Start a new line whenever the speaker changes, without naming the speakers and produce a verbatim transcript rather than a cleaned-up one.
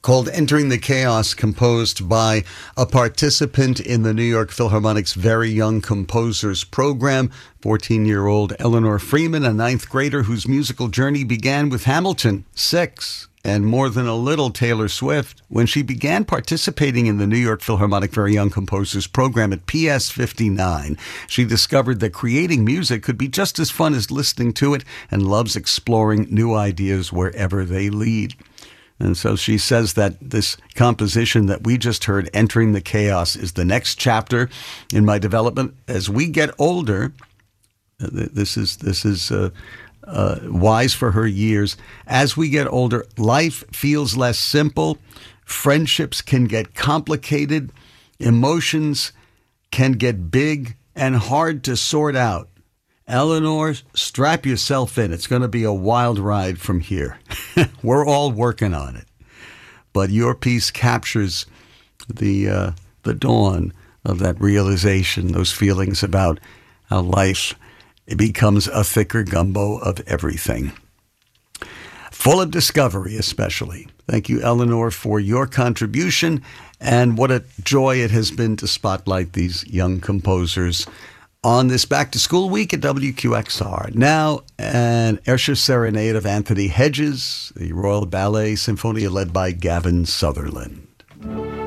called Entering the Chaos, composed by a participant in the New York Philharmonic's Very Young Composers program, fourteen-year-old Eleanor Freeman, a ninth grader whose musical journey began with Hamilton, six, and more than a little Taylor Swift. When she began participating in the New York Philharmonic Very Young Composers program at P S fifty-nine, she discovered that creating music could be just as fun as listening to it, and loves exploring new ideas wherever they lead. And so she says that this composition that we just heard, Entering the Chaos, is the next chapter in my development. As we get older, this is this is uh, uh, wise for her years. As we get older, life feels less simple. Friendships can get complicated. Emotions can get big and hard to sort out. Eleanor, strap yourself in. It's going to be a wild ride from here. We're all working on it. But your piece captures the uh, the dawn of that realization, those feelings about how life it becomes a thicker gumbo of everything. Full of discovery, especially. Thank you, Eleanor, for your contribution. And what a joy it has been to spotlight these young composers on this back-to-school week at W Q X R. Now, an Escher Serenade of Anthony Hedges, the Royal Ballet Sinfonia led by Gavin Sutherland.